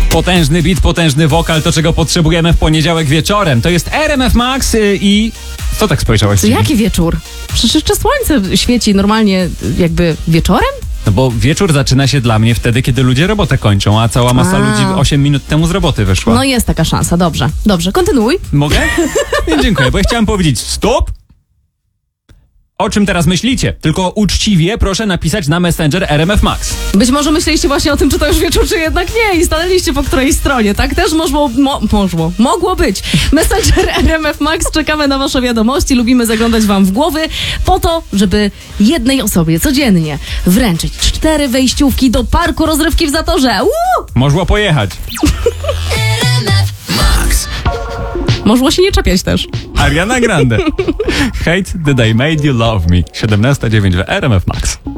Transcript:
Potężny beat, potężny wokal, to czego potrzebujemy w poniedziałek wieczorem. To jest RMF Max i... Co tak spojrzałaś? Jaki wieczór? Przecież jeszcze słońce świeci normalnie jakby wieczorem? No bo wieczór zaczyna się dla mnie wtedy, kiedy ludzie robotę kończą, a cała masa ludzi 8 minut temu z roboty wyszła. No jest taka szansa, dobrze. Dobrze, kontynuuj. Mogę? Nie, dziękuję, bo ja chciałem powiedzieć stop. O czym teraz myślicie? Tylko uczciwie proszę napisać na Messenger RMF Max. Być może myśleliście właśnie o tym, czy to już wieczór, czy jednak nie i stanęliście po której stronie, tak? Też mogło być. Messenger RMF Max, czekamy na wasze wiadomości, lubimy zaglądać wam w głowy po to, żeby jednej osobie codziennie wręczyć 4 wejściówki do parku rozrywki w Zatorze. Można pojechać. Można się nie czepiać też. Ariana Grande. Hate the day made you love me. 17:09 w RMF Max.